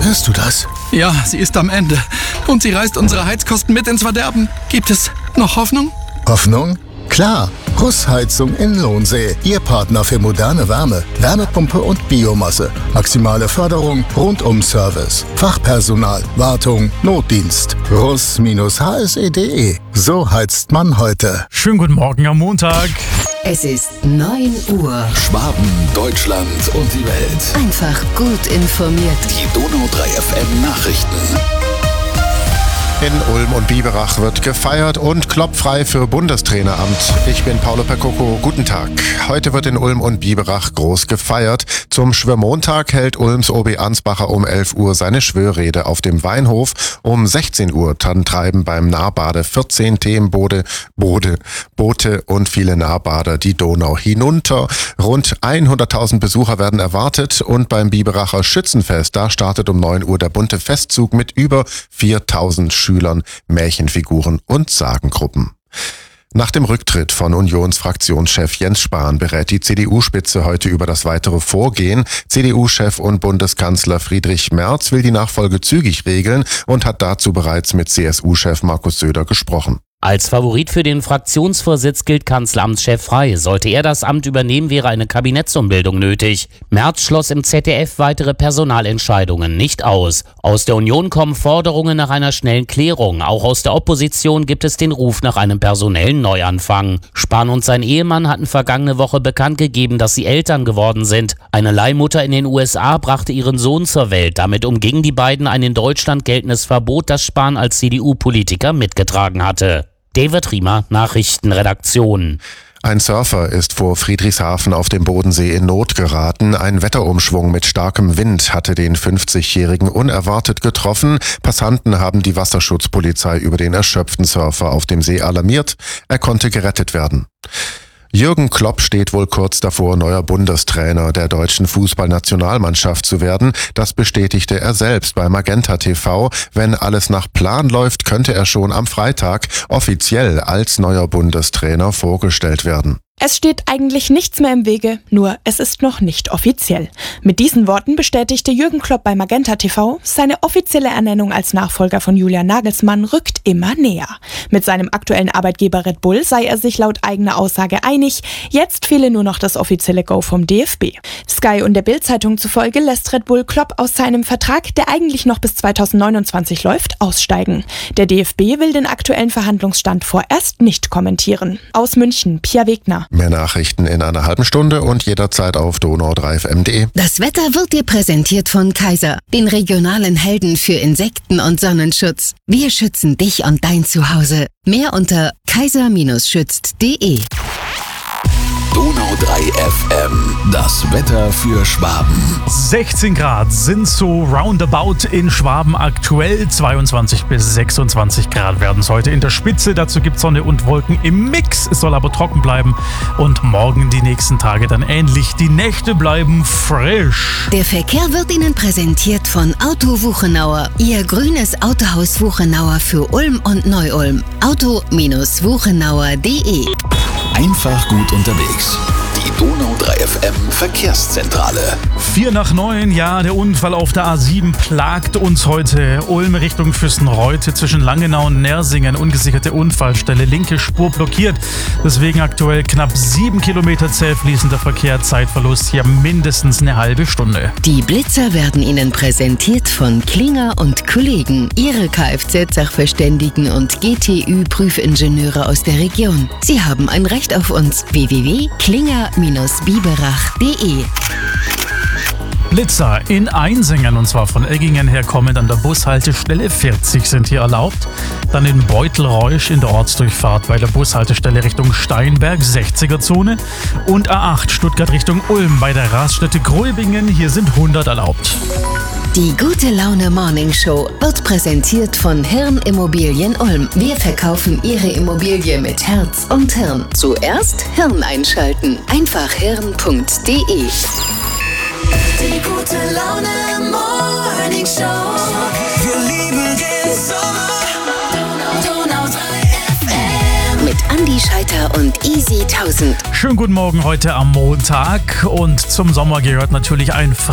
Hörst du das? Ja, sie ist am Ende. Und sie reißt unsere Heizkosten mit ins Verderben. Gibt es noch Hoffnung? Hoffnung? Klar. Russheizung in Lohnsee. Ihr Partner für moderne Wärme, Wärmepumpe und Biomasse. Maximale Förderung, Rundum-Service. Fachpersonal, Wartung, Notdienst. russ-hse.de. So heizt man heute. Schönen guten Morgen am Montag. Es ist 9 Uhr. Schwaben, Deutschland und die Welt. Einfach gut informiert. Die Donau 3 FM Nachrichten. In Ulm und Biberach wird gefeiert und kloppfrei für Bundestraineramt. Ich bin Paolo Percoco, guten Tag. Heute wird in Ulm und Biberach groß gefeiert. Zum Schwörmontag hält Ulms OB Ansbacher um 11 Uhr seine Schwörrede auf dem Weinhof. Um 16 Uhr dann treiben beim Nahbade 14 Themenboote und viele Nahbader die Donau hinunter. Rund 100.000 Besucher werden erwartet und beim Biberacher Schützenfest, da startet um 9 Uhr der bunte Festzug mit über 4.000 Schülern, Märchenfiguren und Sagengruppen. Nach dem Rücktritt von Unionsfraktionschef Jens Spahn berät die CDU-Spitze heute über das weitere Vorgehen. CDU-Chef und Bundeskanzler Friedrich Merz will die Nachfolge zügig regeln und hat dazu bereits mit CSU-Chef Markus Söder gesprochen. Als Favorit für den Fraktionsvorsitz gilt Kanzleramtschef Frey. Sollte er das Amt übernehmen, wäre eine Kabinettsumbildung nötig. Merz schloss im ZDF weitere Personalentscheidungen nicht aus. Aus der Union kommen Forderungen nach einer schnellen Klärung. Auch aus der Opposition gibt es den Ruf nach einem personellen Neuanfang. Spahn und sein Ehemann hatten vergangene Woche bekannt gegeben, dass sie Eltern geworden sind. Eine Leihmutter in den USA brachte ihren Sohn zur Welt. Damit umgingen die beiden ein in Deutschland geltendes Verbot, das Spahn als CDU-Politiker mitgetragen hatte. David Riemer, Nachrichtenredaktion. Ein Surfer ist vor Friedrichshafen auf dem Bodensee in Not geraten. Ein Wetterumschwung mit starkem Wind hatte den 50-Jährigen unerwartet getroffen. Passanten haben die Wasserschutzpolizei über den erschöpften Surfer auf dem See alarmiert. Er konnte gerettet werden. Jürgen Klopp steht wohl kurz davor, neuer Bundestrainer der deutschen Fußballnationalmannschaft zu werden. Das bestätigte er selbst bei Magenta TV. Wenn alles nach Plan läuft, könnte er schon am Freitag offiziell als neuer Bundestrainer vorgestellt werden. Es steht eigentlich nichts mehr im Wege, nur es ist noch nicht offiziell. Mit diesen Worten bestätigte Jürgen Klopp bei Magenta TV, seine offizielle Ernennung als Nachfolger von Julian Nagelsmann rückt immer näher. Mit seinem aktuellen Arbeitgeber Red Bull sei er sich laut eigener Aussage einig, jetzt fehle nur noch das offizielle Go vom DFB. Sky und der Bild-Zeitung zufolge lässt Red Bull Klopp aus seinem Vertrag, der eigentlich noch bis 2029 läuft, aussteigen. Der DFB will den aktuellen Verhandlungsstand vorerst nicht kommentieren. Aus München, Pia Wegner. Mehr Nachrichten in einer halben Stunde und jederzeit auf donau3fm.de. Das Wetter wird dir präsentiert von Kaiser, den regionalen Helden für Insekten- und Sonnenschutz. Wir schützen dich und dein Zuhause. Mehr unter kaiser-schützt.de. Donau 3 FM, das Wetter für Schwaben. 16 Grad sind so roundabout in Schwaben aktuell. 22 bis 26 Grad werden es heute in der Spitze. Dazu gibt es Sonne und Wolken im Mix. Es soll aber trocken bleiben. Und morgen die nächsten Tage dann ähnlich. Die Nächte bleiben frisch. Der Verkehr wird Ihnen präsentiert von Auto Wuchenauer. Ihr grünes Autohaus Wuchenauer für Ulm und Neu-Ulm. Auto-Wuchenauer.de. Einfach gut unterwegs. Die Donau 3 FM Verkehrszentrale. 8:45, ja, der Unfall auf der A7 plagt uns heute. Ulm Richtung Füssenreute zwischen Langenau und Nersingen. Ungesicherte Unfallstelle, linke Spur blockiert. Deswegen aktuell knapp 7 Kilometer zäh fließender Verkehr. Zeitverlust hier mindestens eine halbe Stunde. Die Blitzer werden Ihnen präsentiert von Klinger und Kollegen. Ihre Kfz-Sachverständigen und GTÜ-Prüfingenieure aus der Region. Sie haben ein Recht auf uns. www.klinger-biberach.de. Blitzer in Einsingen, und zwar von Eggingen her kommend an der Bushaltestelle 40 sind hier erlaubt. Dann in Beutelreusch in der Ortsdurchfahrt bei der Bushaltestelle Richtung Steinberg 60er-Zone. Und A8 Stuttgart Richtung Ulm bei der Raststätte Gröbingen, hier sind 100 erlaubt. Die Gute Laune Morning Show wird präsentiert von Hirn Immobilien Ulm. Wir verkaufen Ihre Immobilie mit Herz und Hirn. Zuerst Hirn einschalten. Einfach hirn.de. Die Gute Laune Morning Show. Wir lieben den Sommer. Donau 3 FM. Mit Andi Scheiter und Easy 1000. Schönen guten Morgen heute am Montag. Und zum Sommer gehört natürlich ein